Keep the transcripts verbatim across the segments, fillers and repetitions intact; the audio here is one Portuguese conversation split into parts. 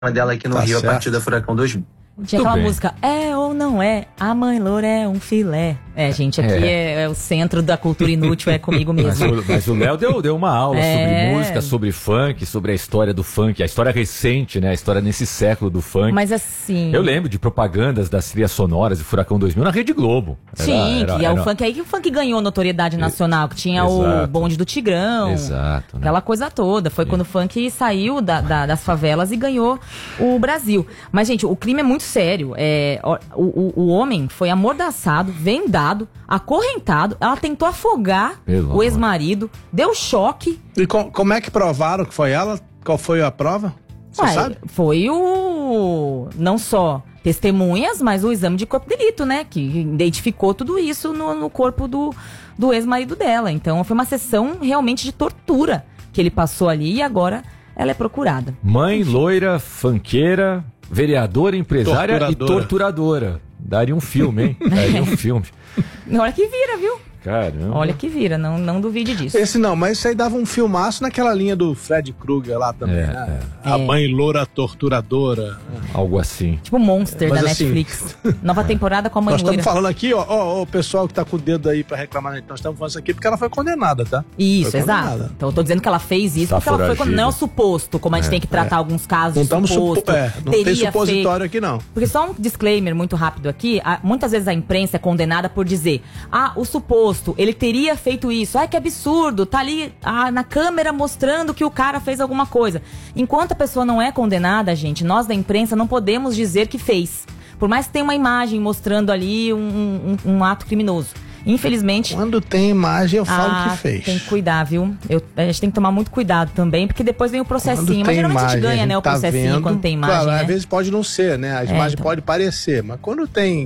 dela aqui no Tá Rio, certo. a partir da Furacão dois mil. Tinha Tudo aquela bem. música, é ou não é, a mãe loura é um filé. É, gente, aqui é, É. é o centro da cultura inútil, é comigo Mas mesmo. o, mas o Léo deu, deu uma aula É. sobre música, sobre funk, sobre a história do funk, a história recente, né? A história nesse século do funk. Mas assim... Eu lembro de propagandas das trilhas sonoras de Furacão dois mil na Rede Globo. Era- Sim, era- que é o era- funk aí que o funk ganhou notoriedade nacional, que tinha o Exato. bonde do Tigrão. Exato, né? Aquela coisa toda. Foi quando o funk saiu da- da- das favelas e ganhou o Brasil. Mas, gente, o crime é muito sério. É, o, o- o homem foi amordaçado, vendado, acorrentado. Ela tentou afogar Pelo o amor. ex-marido, deu choque. E com- como é que provaram que foi ela? Qual foi a prova? Você Ué, sabe? Foi o... não só testemunhas, mas o exame de corpo de delito, né? Que identificou tudo isso no, no corpo do, do ex-marido dela. Então foi uma sessão realmente de tortura que ele passou ali e agora ela é procurada. Mãe, loira, funkeira, vereadora, empresária e Torturadora. torturadora. Daria um filme, hein? Daria um filme. Olha que vira, viu? Caramba. Olha que vira, não, não duvide disso. Esse não, mas isso aí dava um filmaço naquela linha do Fred Krueger lá também, É, né? é. A É. mãe loura torturadora. Algo assim. Tipo Monster Mas da assim- Netflix. Nova temporada com a mãe Nós estamos loira. falando aqui, ó, ó, ó, o pessoal que tá com o dedo aí pra reclamar, nós estamos falando isso aqui porque ela foi condenada, tá? Isso, Foi exato. condenada. Então eu tô dizendo que ela fez isso Tá porque ela foi foragida. quando não é o suposto, como a gente tem que tratar alguns casos Não de estamos supo... suposto. é, não tem teria supositório aqui não. Porque só um disclaimer muito rápido aqui, a- muitas vezes a imprensa é condenada por dizer, ah, o suposto, ele teria feito isso, ai que absurdo, tá ali ah, na câmera mostrando que o cara fez alguma coisa. Enquanto a pessoa não é condenada, gente, nós da imprensa não podemos dizer que fez. Por mais que tenha uma imagem mostrando ali um, um- um ato criminoso. Infelizmente... Quando tem imagem, eu falo Ah, que fez. tem que cuidar, viu? Eu, a gente tem que tomar muito cuidado também, porque depois vem o processinho. Quando Mas tem geralmente a gente imagem, ganha, né, o tá processinho vendo, quando tem imagem, claro, né? às vezes pode não ser, né? As É, imagens então. podem parecer, mas quando tem...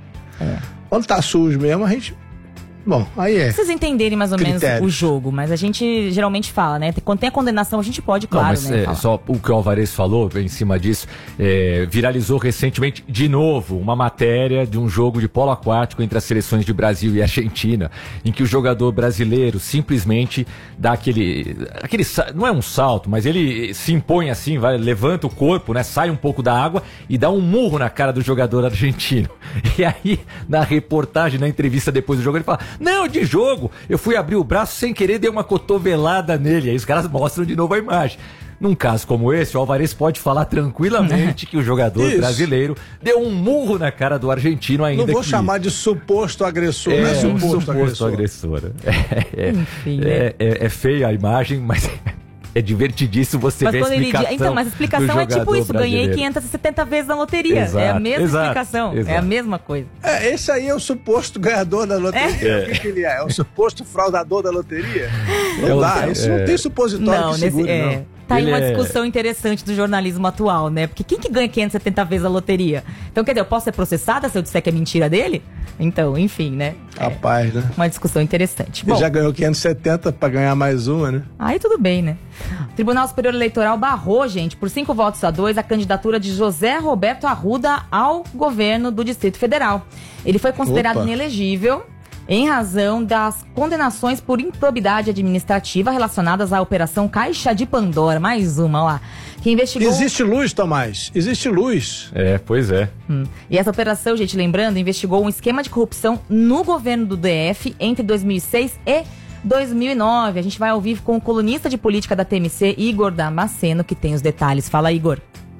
É. Quando tá sujo mesmo, a gente... Bom, aí é. Pra vocês entenderem mais ou menos Critérios. o jogo, mas a gente geralmente fala, né? Quando tem a condenação, a gente pode, Não, claro, mas né? é, falar. só o que o Alvarez falou em cima disso, é, viralizou recentemente de novo uma matéria de um jogo de polo aquático entre as seleções de Brasil e Argentina, em que o jogador brasileiro simplesmente dá aquele, aquele sa- não é um salto, mas ele se impõe assim, vai, levanta o corpo, né, sai um pouco da água e dá um murro na cara do jogador argentino. E aí, na reportagem, na entrevista depois do jogo, ele fala, não, de jogo, eu fui abrir o braço sem querer, dei uma cotovelada nele. Aí os caras mostram de novo a imagem. Num caso como esse, o Alvarez pode falar tranquilamente que o jogador Isso. brasileiro deu um murro na cara do argentino ainda Não vou que... chamar de suposto agressor, É, não é um suposto, suposto agressor. agressor. É, é, Enfim, né? é, é- é feia a imagem, mas é divertidíssimo você Mas ver a quando ele explicação. diz, então, mas a explicação do é tipo jogador isso, ganhei brasileiro. quinhentas e setenta vezes na loteria. É a Exato, mesma exato, explicação, é a exato. mesma coisa. É, esse aí é o suposto ganhador da loteria. É. O que, que ele é? É o suposto fraudador da loteria? Não É o- dá, isso é. não tem supositório Não, que nesse, segure, é, não. tá aí Ele uma é- discussão interessante do jornalismo atual, né? Porque quem que ganha quinhentas e setenta vezes a loteria? Então, quer dizer, eu posso ser processada se eu disser que é mentira dele? Então, enfim, né? É Rapaz, né? uma discussão interessante. Ele Bom, já ganhou quinhentos e setenta pra ganhar mais uma, né? aí tudo bem, né? O Tribunal Superior Eleitoral barrou, gente, por cinco votos a dois, a candidatura de José Roberto Arruda ao governo do Distrito Federal. Ele foi considerado Opa. inelegível em razão das condenações por improbidade administrativa relacionadas à Operação Caixa de Pandora. Mais uma lá. Que investigou... Existe luz, Tomás. Existe luz. É, pois é. Hum. E essa operação, gente, lembrando, investigou um esquema de corrupção no governo do D F entre dois mil e seis e dois mil e nove. A gente vai ao vivo com o colunista de política da T M C, Igor Damasceno, que tem os detalhes. Fala, Igor.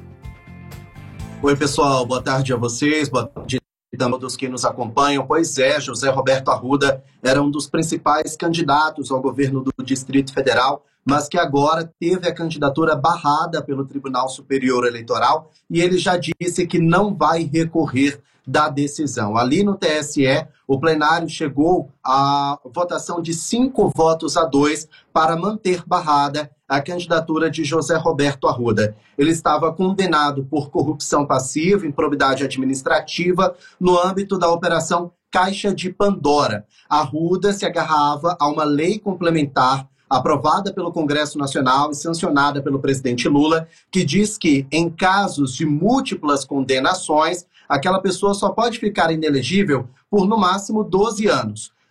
Oi, pessoal, boa tarde a vocês, boa tarde a todos que nos acompanham. Pois é, José Roberto Arruda era um dos principais candidatos ao governo do Distrito Federal, mas que agora teve a candidatura barrada pelo Tribunal Superior Eleitoral e ele já disse que não vai recorrer da decisão. Ali no T S E, o plenário chegou à votação de cinco votos a dois para manter barrada a candidatura de José Roberto Arruda. Ele estava condenado por corrupção passiva, improbidade administrativa, no âmbito da Operação Caixa de Pandora. Arruda se agarrava a uma lei complementar aprovada pelo Congresso Nacional e sancionada pelo presidente Lula, que diz que, em casos de múltiplas condenações, aquela pessoa só pode ficar inelegível por, no máximo, doze anos.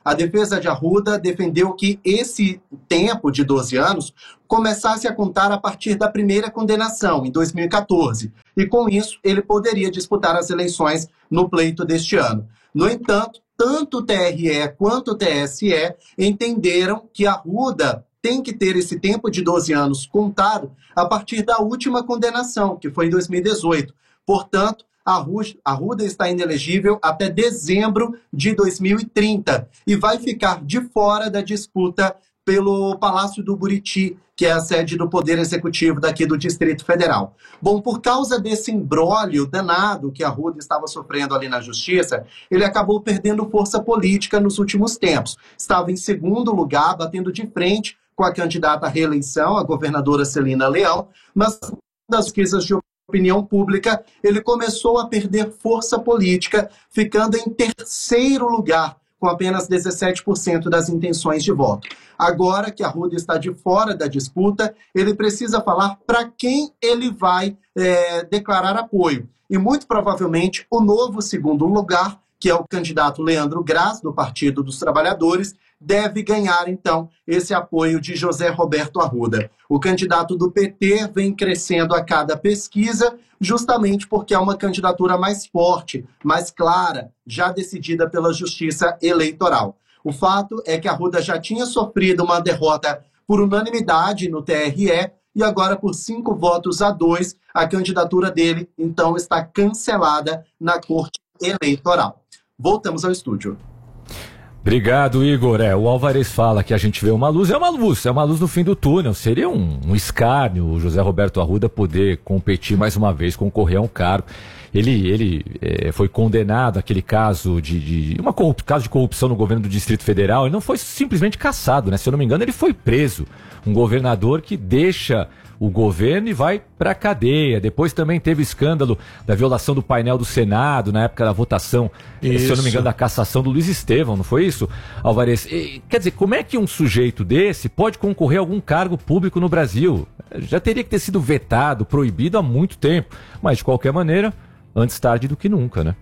A defesa de Arruda defendeu que esse tempo de doze anos começasse a contar a partir da primeira condenação, em dois mil e quatorze, e com isso ele poderia disputar as eleições no pleito deste ano. No entanto, tanto o T R E quanto o T S E entenderam que Arruda tem que ter esse tempo de doze anos contado a partir da última condenação, que foi em dois mil e dezoito. Portanto, Arruda está inelegível até dezembro de dois mil e trinta e vai ficar de fora da disputa pelo Palácio do Buriti, que é a sede do Poder Executivo daqui do Distrito Federal. Bom, por causa desse imbróglio danado que Arruda estava sofrendo ali na Justiça, ele acabou perdendo força política nos últimos tempos. Estava em segundo lugar, batendo de frente com a candidata à reeleição, a governadora Celina Leão, mas das pesquisas de opinião pública, ele começou a perder força política, ficando em terceiro lugar, com apenas dezessete por cento das intenções de voto. Agora que Arruda está de fora da disputa, ele precisa falar para quem ele vai é, declarar apoio. E muito provavelmente o novo segundo lugar, que é o candidato Leandro Graz, do Partido dos Trabalhadores, deve ganhar, então, esse apoio de José Roberto Arruda. O candidato do P T vem crescendo a cada pesquisa, justamente porque é uma candidatura mais forte, mais clara, já decidida pela Justiça Eleitoral. O fato é que Arruda já tinha sofrido uma derrota por unanimidade no T R E e agora, por cinco votos a dois, a candidatura dele, então, está cancelada na Corte Eleitoral. Voltamos ao estúdio. Obrigado, Igor. É, o Alvarez fala que a gente vê uma luz, é uma luz, é uma luz no fim do túnel. Seria um, um escárnio o José Roberto Arruda poder competir mais uma vez, concorrer a um cargo. Ele, ele é, foi condenado àquele caso de, de uma corrup, caso de corrupção no governo do Distrito Federal. Ele não foi simplesmente cassado, né? Se eu não me engano, ele foi preso. Um governador que deixa o governo e vai para a cadeia. Depois também teve o escândalo da violação do painel do Senado, na época da votação, isso. Se eu não me engano, da cassação do Luiz Estevão, não foi isso, Alvarez? E, quer dizer, como é que um sujeito desse pode concorrer a algum cargo público no Brasil? Já teria que ter sido vetado, proibido há muito tempo. Mas, de qualquer maneira, antes tarde do que nunca, né?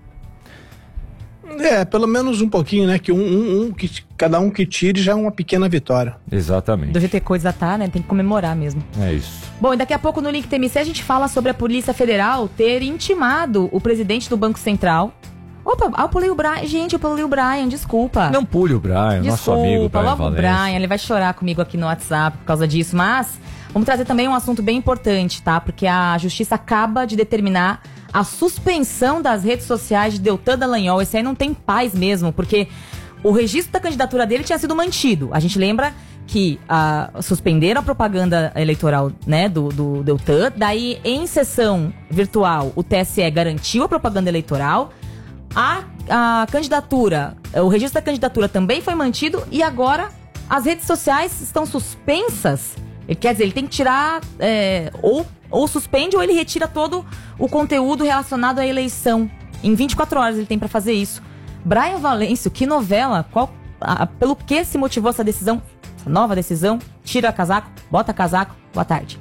É, pelo menos um pouquinho, né? Que um, um, um que cada um que tire já é uma pequena vitória. Exatamente. Do jeito que coisa tá, né? Tem que comemorar mesmo. É isso. Bom, e daqui a pouco no Link T M C a gente fala sobre a Polícia Federal ter intimado o presidente do Banco Central. Opa, ah, eu pulei o Brian. Gente, eu pulei o Brian, desculpa. Não pule o Brian, desculpa, nosso amigo Brian logo Valência. o Brian, ele vai chorar comigo aqui no WhatsApp por causa disso, mas vamos trazer também um assunto bem importante, tá? Porque a Justiça acaba de determinar a suspensão das redes sociais de Deltan Dallagnol. Esse aí não tem paz mesmo, porque o registro da candidatura dele tinha sido mantido. A gente lembra que uh, suspenderam a propaganda eleitoral, né, do, do Deltan. Daí, em sessão virtual, o T S E garantiu a propaganda eleitoral. A, a candidatura, o registro da candidatura também foi mantido. E agora, as redes sociais estão suspensas. Quer dizer, ele tem que tirar, é, ou, ou suspende, ou ele retira todo o conteúdo relacionado à eleição. Em vinte e quatro horas ele tem para fazer isso. Brian Valêncio, que novela, qual, a, pelo que se motivou essa decisão, essa nova decisão? Tira casaco, bota casaco, boa tarde.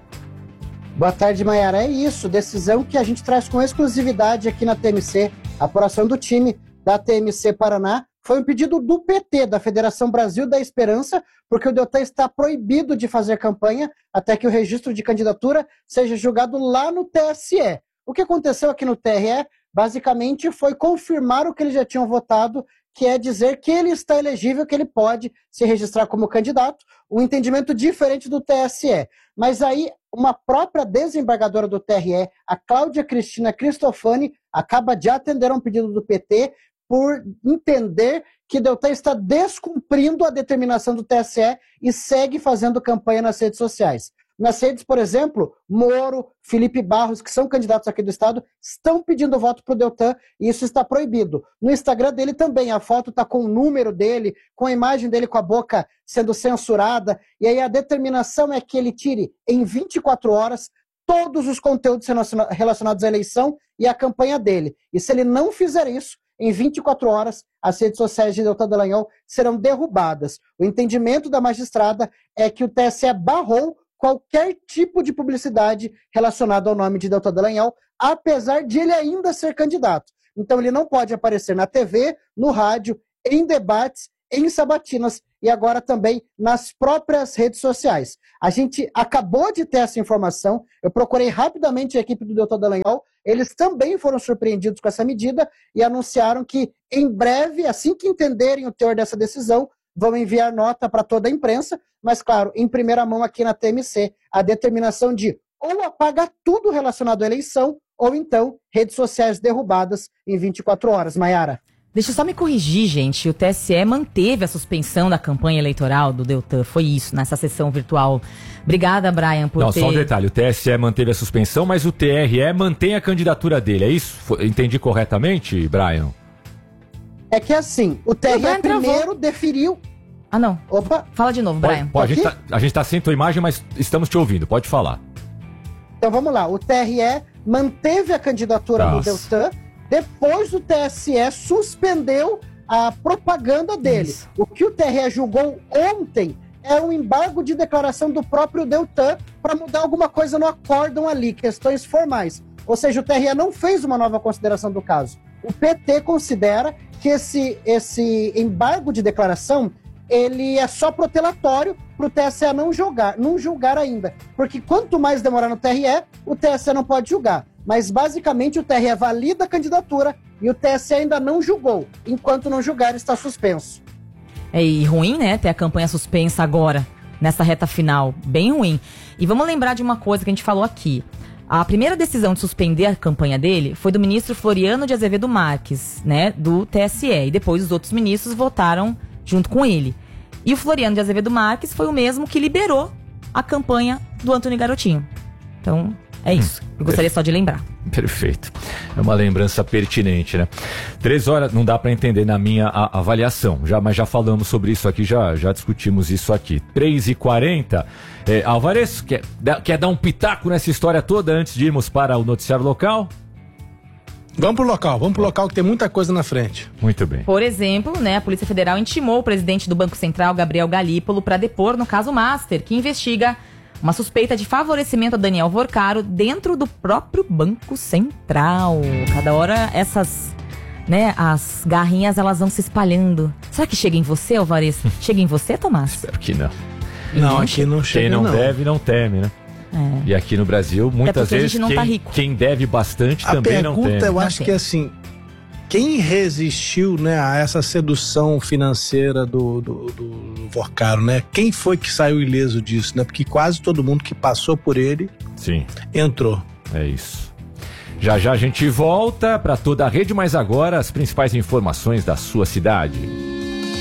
Boa tarde, Maiara. É isso, decisão que a gente traz com exclusividade aqui na T M C. A apuração do time da T M C Paraná foi um pedido do P T, da Federação Brasil da Esperança, porque o Deltan está proibido de fazer campanha até que o registro de candidatura seja julgado lá no T S E. O que aconteceu aqui no T R E, basicamente, foi confirmar o que eles já tinham votado, que é dizer que ele está elegível, que ele pode se registrar como candidato, um entendimento diferente do T S E. Mas aí, uma própria desembargadora do T R E, a Cláudia Cristina Cristofani, acaba de atender a um pedido do P T por entender que Deltan está descumprindo a determinação do T S E e segue fazendo campanha nas redes sociais. Nas redes, por exemplo, Moro, Felipe Barros, que são candidatos aqui do estado, estão pedindo voto para o Deltan e isso está proibido. No Instagram dele também, a foto está com o número dele, com a imagem dele com a boca sendo censurada, e aí a determinação é que ele tire em vinte e quatro horas todos os conteúdos relacionados à eleição e à campanha dele. E se ele não fizer isso, em vinte e quatro horas, as redes sociais de Deltan Dallagnol serão derrubadas. O entendimento da magistrada é que o T S E barrou qualquer tipo de publicidade relacionada ao nome de Deltan Dallagnol, apesar de ele ainda ser candidato. Então ele não pode aparecer na T V, no rádio, em debates, em sabatinas e agora também nas próprias redes sociais. A gente acabou de ter essa informação, eu procurei rapidamente a equipe do Deltan Dallagnol, eles também foram surpreendidos com essa medida e anunciaram que em breve, assim que entenderem o teor dessa decisão, vão enviar nota para toda a imprensa, mas claro, em primeira mão aqui na T M C, a determinação de ou apagar tudo relacionado à eleição, ou então redes sociais derrubadas em vinte e quatro horas. Maiara. Deixa eu só me corrigir, gente. O T S E manteve a suspensão da campanha eleitoral do Deltan. Foi isso, nessa sessão virtual. Obrigada, Brian, por Não, ter... só um detalhe. O T S E manteve a suspensão, mas o T R E mantém a candidatura dele. É isso? Foi, entendi corretamente, Brian? É que assim, o T R E primeiro travou. deferiu... Ah, não. Opa. Fala de novo, Brian. Pode, pode, a, gente tá, a gente tá sem tua imagem, mas estamos te ouvindo. Pode falar. Então vamos lá. O T R E manteve a candidatura Nossa. do Deltan. Depois o T S E suspendeu a propaganda dele. Isso. O que o T R E julgou ontem é um embargo de declaração do próprio Deltan para mudar alguma coisa no acórdão ali, questões formais. Ou seja, o T R E não fez uma nova consideração do caso. O P T considera que esse, esse embargo de declaração ele é só protelatório para o T S E não julgar, não julgar ainda. Porque quanto mais demorar no T R E, o T S E não pode julgar. Mas basicamente o T R E valida a candidatura e o T S E ainda não julgou. Enquanto não julgar, está suspenso. É e ruim, né? Ter a campanha suspensa agora, nessa reta final. Bem ruim. E vamos lembrar de uma coisa que a gente falou aqui. A primeira decisão de suspender a campanha dele foi do ministro Floriano de Azevedo Marques, né? Do T S E. E depois os outros ministros votaram junto com ele. E o Floriano de Azevedo Marques foi o mesmo que liberou a campanha do Antônio Garotinho. Então, é isso. Eu gostaria só de lembrar. Perfeito. É uma lembrança pertinente, né? Três horas não dá para entender na minha a, avaliação, já, mas já falamos sobre isso aqui, já, já discutimos isso aqui. três e quarenta. É, Álvares, quer, quer dar um pitaco nessa história toda antes de irmos para o noticiário local? Vamos pro local, vamos pro local que tem muita coisa na frente. Muito bem. Por exemplo, né, a Polícia Federal intimou o presidente do Banco Central, Gabriel Galípolo, para depor no caso Master, que investiga uma suspeita de favorecimento a Daniel Vorcaro dentro do próprio Banco Central. Cada hora essas, né, as garrinhas elas vão se espalhando. Será que chega em você, Álvares? Chega em você, Tomás? Espero que não. Não, aqui não chega, Quem não, não deve, não teme, né? É. E aqui no Brasil, muitas vezes, não quem, tá rico. quem deve bastante a também não teme. A pergunta, eu Não acho tem. que é assim, quem resistiu, né, a essa sedução financeira do, do, do Vorcaro, né? Quem foi que saiu ileso disso, né? Porque quase todo mundo que passou por ele Sim. entrou. É isso. Já já a gente volta para toda a rede, mas agora as principais informações da sua cidade.